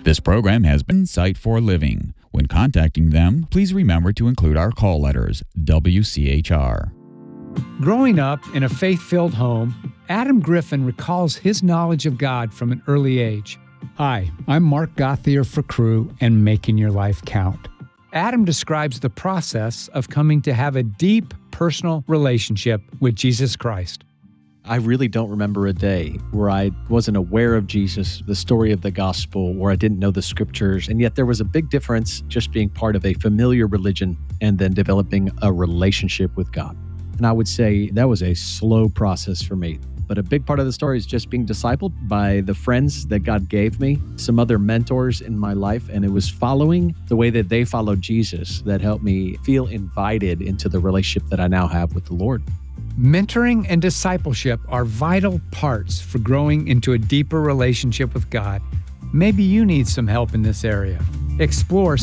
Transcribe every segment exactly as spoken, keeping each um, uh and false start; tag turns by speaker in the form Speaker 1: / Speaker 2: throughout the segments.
Speaker 1: This program has been Sight for Living. When contacting them, please remember to include our call letters, W C H R.
Speaker 2: Growing up in a faith-filled home, Adam Griffin recalls his knowledge of God from an early age. Hi, I'm Mark Gothier for Cru and Making Your Life Count. Adam describes the process of coming to have a deep personal relationship with Jesus Christ.
Speaker 3: I really don't remember a day where I wasn't aware of Jesus, the story of the gospel, where I didn't know the scriptures, and yet there was a big difference just being part of a familiar religion and then developing a relationship with God. And I would say that was a slow process for me. But a big part of the story is just being discipled by the friends that God gave me, some other mentors in my life, and it was following the way that they followed Jesus that helped me feel invited into the relationship that I now have with the Lord.
Speaker 2: Mentoring and discipleship are vital parts for growing into a deeper relationship with God. Maybe you need some help in this area. Explore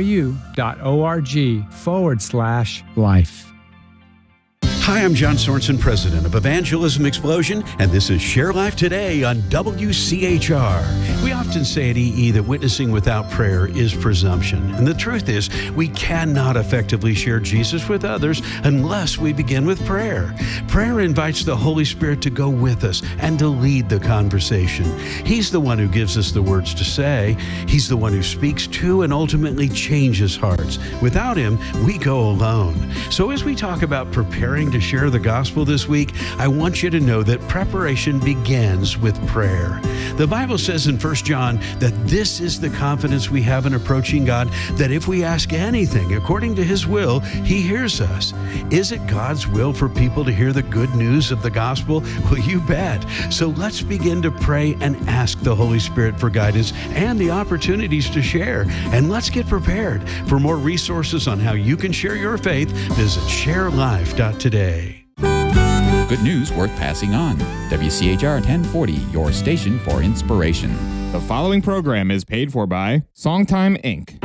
Speaker 2: cru.org forward slash life.
Speaker 4: Hi, I'm John Sorensen, president of Evangelism Explosion, and this is Share Life Today on W C H R. We often say at E E that witnessing without prayer is presumption. And the truth is, we cannot effectively share Jesus with others unless we begin with prayer. Prayer invites the Holy Spirit to go with us and to lead the conversation. He's the one who gives us the words to say. He's the one who speaks to and ultimately changes hearts. Without him, we go alone. So as we talk about preparing to share the gospel this week, I want you to know that preparation begins with prayer. The Bible says in First John that this is the confidence we have in approaching God, that if we ask anything according to his will, he hears us. Is it God's will for people to hear the good news of the gospel? Well, you bet. So let's begin to pray and ask the Holy Spirit for guidance and the opportunities to share. And let's get prepared. For more resources on how you can share your faith, visit share life dot today.
Speaker 1: Good news worth passing on. W C H R ten forty, your station for inspiration.
Speaker 5: The following program is paid for by Songtime Incorporated.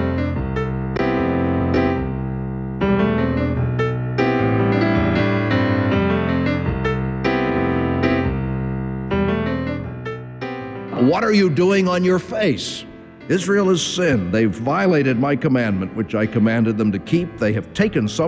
Speaker 6: What are you doing on your face? Israel has sinned. They've violated my commandment, which I commanded them to keep. They have taken some